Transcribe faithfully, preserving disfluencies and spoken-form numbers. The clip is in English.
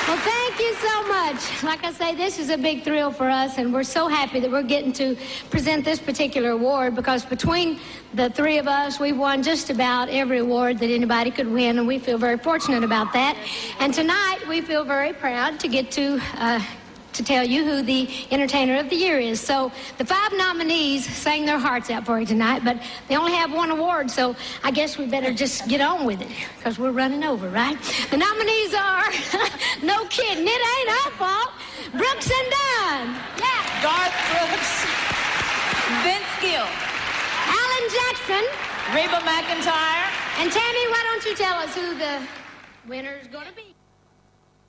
Well, thank you so much. Like I say, this is a big thrill for us, and we're so happy that we're getting to present this particular award, because between the three of us, we've won just about every award that anybody could win, and we feel very fortunate about that. And tonight, we feel very proud to get to uh, to tell you who the Entertainer of the Year is. So the five nominees sang their hearts out for you tonight, but they only have one award, so I guess we better just get on with it, because we're running over, right? The nominees are, no kidding, it ain't our fault, Brooks and Dunn. Yeah. Garth Brooks, Vince Gill, Alan Jackson, Reba McEntire, and Tammy, why don't you tell us who the winner's going to be?